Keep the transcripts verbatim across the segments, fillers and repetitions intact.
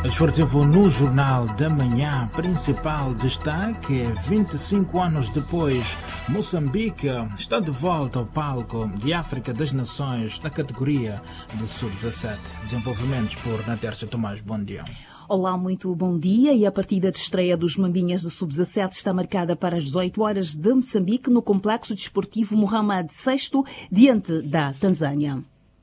Desportivo no Jornal da Manhã. Principal destaque é vinte e cinco anos depois, Moçambique está de volta ao palco de África das Nações na categoria de sub dezassete. Desenvolvimentos por Natércia Tomás. Bom dia. Olá, muito bom dia. E a partida de estreia dos Mambinhas de sub dezassete está marcada para as dezoito horas de Moçambique no Complexo Desportivo Mohamed sexto, diante da Tanzânia.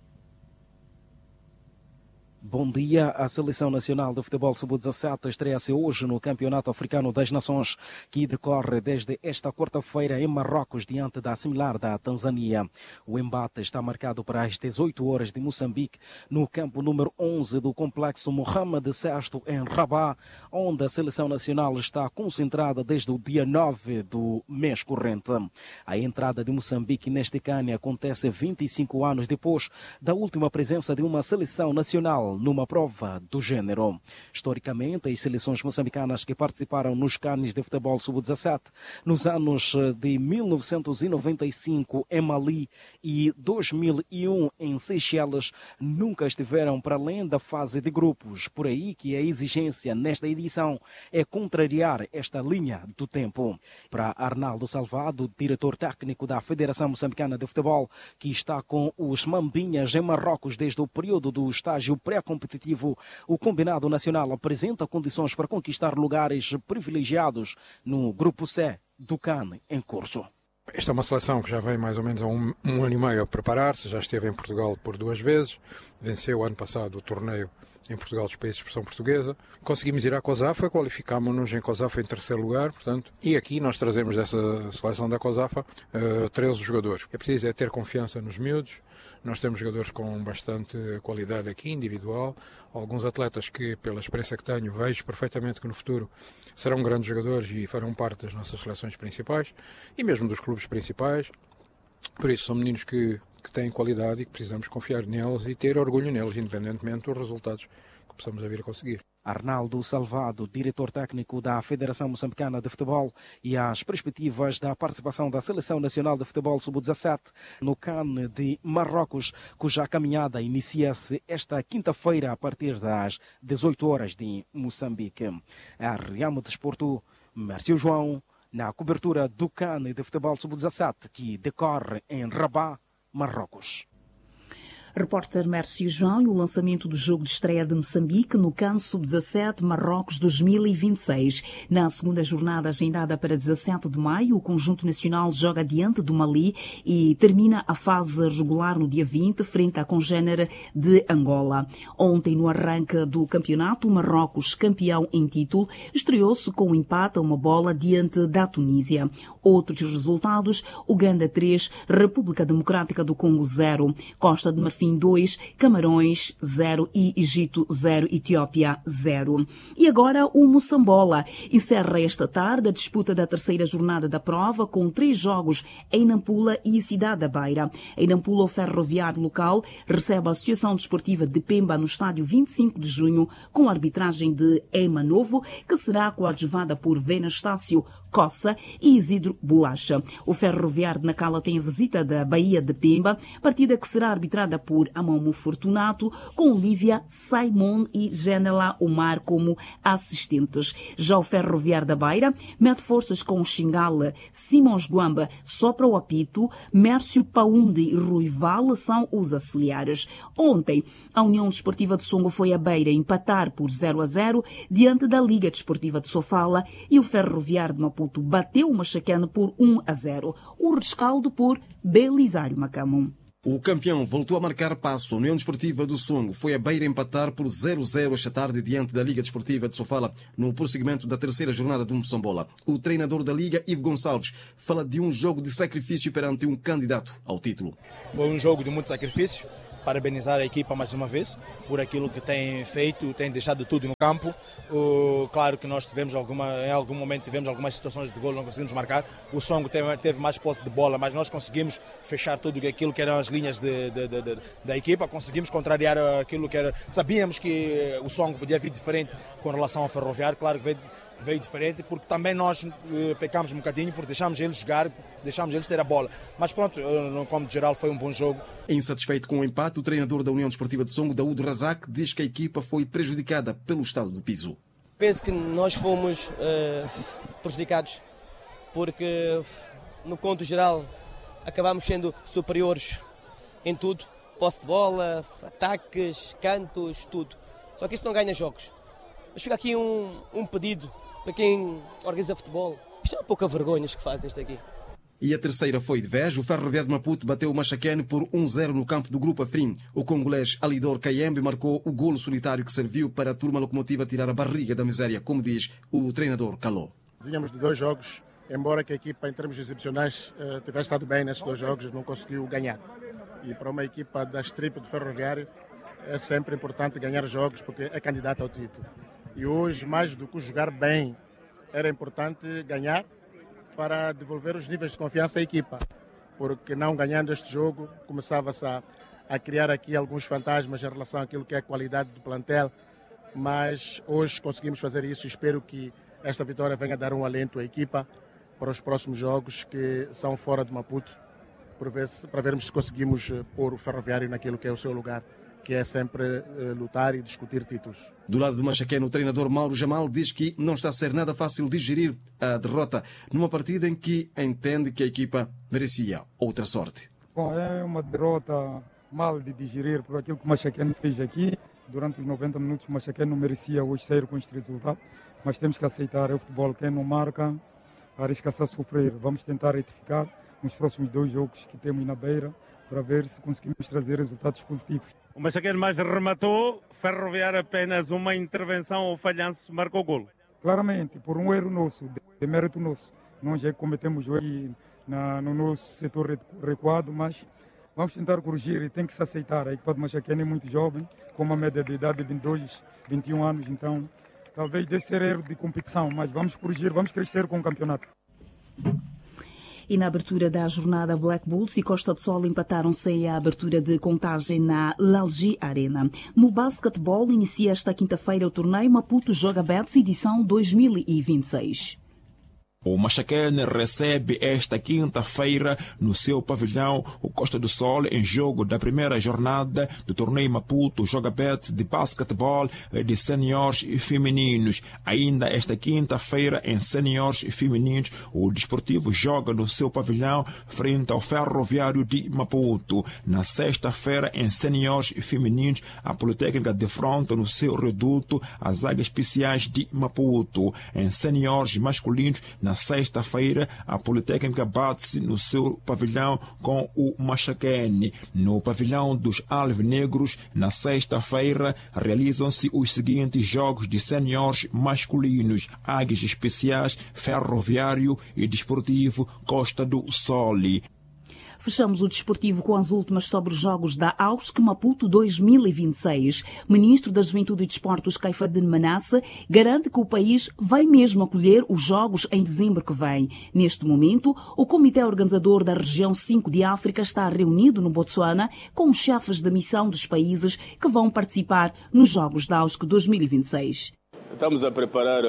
Bom dia. A Seleção Nacional de Futebol sub dezassete estreia-se hoje no Campeonato Africano das Nações, que decorre desde esta quarta-feira em Marrocos, diante da similar da Tanzânia. O embate está marcado para as dezoito horas de Moçambique, no campo número onze do Complexo Mohamed sexto, em Rabat, onde a Seleção Nacional está concentrada desde o dia nove do mês corrente. A entrada de Moçambique neste CAN acontece vinte e cinco anos depois da última presença de uma seleção nacional numa prova do género. Historicamente, as seleções moçambicanas que participaram nos canes de futebol sub dezassete nos anos de mil novecentos e noventa e cinco em Mali e dois mil e um em Seychelles nunca estiveram para além da fase de grupos. Por aí que a exigência nesta edição é contrariar esta linha do tempo. Para Arnaldo Salvado, diretor técnico da Federação Moçambicana de Futebol, que está com os Mambinhas em Marrocos desde o período do estágio pré competitivo, o combinado nacional apresenta condições para conquistar lugares privilegiados no grupo C do CAN em curso. Esta é uma seleção que já vem mais ou menos há um, um ano e meio a preparar-se, já esteve em Portugal por duas vezes, venceu ano passado o torneio em Portugal dos países de expressão portuguesa. Conseguimos ir à COSAFA, qualificámos-nos em COSAFA em terceiro lugar, portanto, e aqui nós trazemos dessa seleção da COSAFA uh, treze jogadores. É preciso é ter confiança nos miúdos. Nós temos jogadores com bastante qualidade aqui, individual. Alguns atletas que, pela experiência que tenho, vejo perfeitamente que no futuro serão grandes jogadores e farão parte das nossas seleções principais e mesmo dos clubes principais. Por isso, são meninos que, que têm qualidade e que precisamos confiar neles e ter orgulho neles, independentemente dos resultados que possamos vir a conseguir. Arnaldo Salvado, diretor técnico da Federação Moçambicana de Futebol, e as perspectivas da participação da Seleção Nacional de Futebol sub dezassete no CAN de Marrocos, cuja caminhada inicia-se esta quinta-feira a partir das dezoito horas de Moçambique. A Riamo Desporto, Mércio João, na cobertura do CAN de Futebol sub dezassete, que decorre em Rabat, Marrocos. Repórter Mércio João. E o lançamento do jogo de estreia de Moçambique no CAN sub dezassete Marrocos dois mil e vinte e seis. Na segunda jornada agendada para dezassete de maio, o conjunto nacional joga diante do Mali e termina a fase regular no dia vinte, frente à congênere de Angola. Ontem, no arranque do campeonato, o Marrocos, campeão em título, estreou-se com um empate a uma bola diante da Tunísia. Outros resultados: Uganda três, República Democrática do Congo zero, Costa de Marfim dois, Camarões zero e Egito zero, Etiópia zero. E agora o Moçambola encerra esta tarde a disputa da terceira jornada da prova com três jogos em Nampula e Cidade da Beira. Em Nampula, o ferroviário local recebe a Associação Desportiva de Pemba no estádio vinte e cinco de junho, com a arbitragem de Ema Novo, que será coadjuvada por Vena Estácio Coça e Isidro Bolacha. O ferroviário de Nacala tem a visita da Bahia de Pemba, partida que será arbitrada por Amomo Fortunato, com Olívia Simon e Genela Omar como assistentes. Já o ferroviário da Beira mete forças com Xingala, Simões Guamba, sopra o apito, Mércio Paundi e Rui Val são os auxiliares. Ontem, a União Desportiva de Songo foi a Beira empatar por zero a zero diante da Liga Desportiva de Sofala e o ferroviário de Maputo bateu o Machacane por um a zero. O rescaldo por Belisário Macamon. O campeão voltou a marcar passo. A União Desportiva do Songo foi a Beira empatar por zero a zero esta tarde diante da Liga Desportiva de Sofala no prosseguimento da terceira jornada do Moçambola. O treinador da Liga, Ivo Gonçalves, fala de um jogo de sacrifício perante um candidato ao título. Foi um jogo de muito sacrifício. Parabenizar a equipa mais uma vez por aquilo que tem feito, tem deixado tudo no campo. O, claro que nós tivemos alguma, em algum momento tivemos algumas situações de gol, não conseguimos marcar. O Songo teve, teve mais posse de bola, mas nós conseguimos fechar tudo aquilo que eram as linhas de, de, de, de, da equipa. Conseguimos contrariar aquilo que era. Sabíamos que o Songo podia vir diferente com relação ao ferroviário, claro que veio veio diferente, porque também nós eh, pecamos um bocadinho, porque deixámos eles jogar, deixámos eles ter a bola. Mas pronto, no cômodo geral foi um bom jogo. Insatisfeito com o empate, o treinador da União Desportiva de Songo, Daúdo Razak, diz que a equipa foi prejudicada pelo estado do piso. Penso que nós fomos uh, prejudicados, porque no cômodo geral acabámos sendo superiores em tudo. Posse de bola, ataques, cantos, tudo. Só que isso não ganha jogos. Mas fica aqui um, um pedido para quem organiza futebol. Isto é uma pouca vergonha que fazem isto aqui. E a terceira foi de vez. O Ferroviário de Maputo bateu o Machaquene por um zero no campo do Grupo Afrim. O congolês Alidor Kayembe marcou o golo solitário que serviu para a turma locomotiva tirar a barriga da miséria, como diz o treinador Caló. Vínhamos de dois jogos, embora que a equipa em termos exibicionais tivesse estado bem nesses dois jogos, não conseguiu ganhar. E para uma equipa da Strip do Ferroviário é sempre importante ganhar jogos porque é candidata ao título. E hoje, mais do que jogar bem, era importante ganhar para devolver os níveis de confiança à equipa. Porque não ganhando este jogo, começava-se a, a criar aqui alguns fantasmas em relação àquilo que é a qualidade do plantel. Mas hoje conseguimos fazer isso e espero que esta vitória venha dar um alento à equipa para os próximos jogos que são fora de Maputo, para vermos se conseguimos pôr o Ferroviário naquilo que é o seu lugar, que é sempre lutar e discutir títulos. Do lado do Machaquene, o treinador Mauro Jamal diz que não está a ser nada fácil digerir a derrota numa partida em que entende que a equipa merecia outra sorte. Bom, é uma derrota mal de digerir por aquilo que o Machaquene fez aqui. Durante os noventa minutos o Machaquene não merecia hoje sair com este resultado, mas temos que aceitar, é o futebol, quem não marca arrisca-se a sofrer. Vamos tentar retificar nos próximos dois jogos que temos na beira para ver se conseguimos trazer resultados positivos. O Machaquene mais rematou, Ferroviário apenas uma intervenção ou falhanço marcou o golo. Claramente, por um erro nosso, de mérito nosso. Nós já cometemos o erro na, no nosso setor recuado, mas vamos tentar corrigir e tem que se aceitar. A equipa do Machaquene é muito jovem, com uma média de idade de vinte e dois, vinte e um anos, então talvez deve ser erro de competição, mas vamos corrigir, vamos crescer com o campeonato. E na abertura da jornada, Black Bulls e Costa do Sol empataram-se à abertura de contagem na Lalji Arena. No basquetebol, inicia esta quinta-feira o torneio Maputo Joga Bets edição dois mil e vinte e seis. O Machaquene recebe esta quinta-feira no seu pavilhão o Costa do Sol em jogo da primeira jornada do torneio Maputo Joga Bets de basquetebol de seniores e femininos. Ainda esta quinta-feira em seniores e femininos o Desportivo joga no seu pavilhão frente ao Ferroviário de Maputo. Na sexta-feira em seniores e femininos a Politécnica defronta no seu reduto as Águias Especiais de Maputo. Em seniores masculinos na sexta-feira, a Politécnica bate-se no seu pavilhão com o Machaquene. No pavilhão dos Alvinegros, na sexta-feira, realizam-se os seguintes jogos de seniores masculinos: Águias Especiais, Ferroviário e Desportivo Costa do Sol. Fechamos o desportivo com as últimas sobre os jogos da A U S C Maputo dois mil e vinte e seis. Ministro da Juventude e Desportos, Caifadine Manasse, garante que o país vai mesmo acolher os jogos em dezembro que vem. Neste momento, o Comitê Organizador da Região cinco de África está reunido no Botsuana com os chefes da missão dos países que vão participar nos Jogos da A U S C dois mil e vinte e seis. Estamos a preparar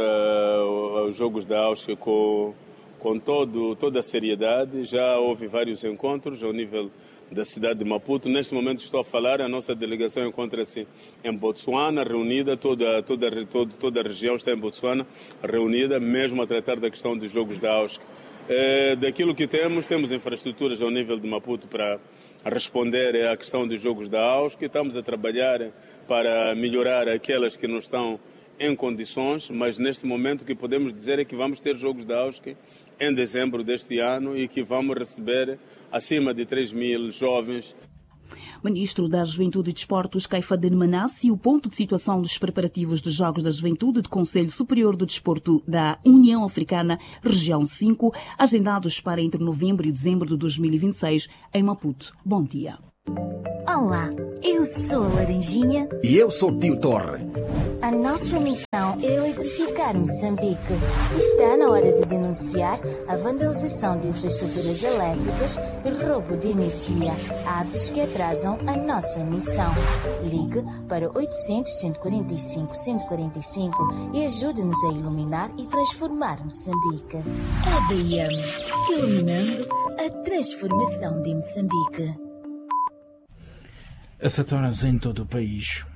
uh, os Jogos da A U S C com... com todo, toda a seriedade. Já houve vários encontros ao nível da cidade de Maputo. Neste momento estou a falar, a nossa delegação encontra-se em Botsuana, reunida, toda, toda, toda, toda a região está em Botsuana, reunida, mesmo a tratar da questão dos Jogos da A U S C. É, daquilo que temos, temos infraestruturas ao nível de Maputo para responder à questão dos Jogos da A U S C, que estamos a trabalhar para melhorar aquelas que não estão em condições, mas neste momento o que podemos dizer é que vamos ter Jogos da A U S C em dezembro deste ano e que vamos receber acima de três mil jovens. Ministro da Juventude e Desportos, Caifadine Manasse, e o ponto de situação dos preparativos dos Jogos da Juventude do Conselho Superior do Desporto da União Africana, Região cinco, agendados para entre novembro e dezembro de dois mil e vinte e seis, em Maputo. Bom dia. Olá, eu sou a Laranjinha. E eu sou o Tio Torre. A nossa missão é eletrificar Moçambique. Está na hora de denunciar a vandalização de infraestruturas elétricas e roubo de energia, atos que atrasam a nossa missão. Ligue para oitocentos, cento e quarenta e cinco, cento e quarenta e cinco e ajude-nos a iluminar e transformar Moçambique. A D M, iluminando a transformação de Moçambique. As sete horas em todo o país.